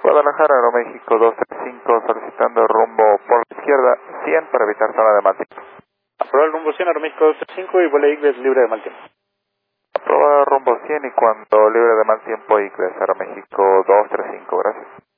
Guadalajara, Aeroméxico 235, solicitando rumbo por la izquierda 100 para evitar zona de mal tiempo. Aprobar el rumbo 100, Aeroméxico 235 y vuelo Igles libre de mal tiempo. Aprobar rumbo 100 y cuando libre de mal tiempo, Igles, Aeroméxico 235, gracias.